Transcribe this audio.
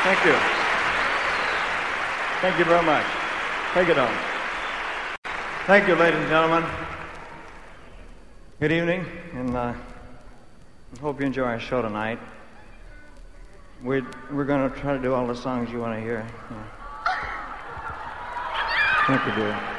Thank you. Thank you very much. Take it on. Thank you, ladies and gentlemen. Good evening, and I hope you enjoy our show tonight. We're going to try to do all the songs you want to hear. Thank you, dear.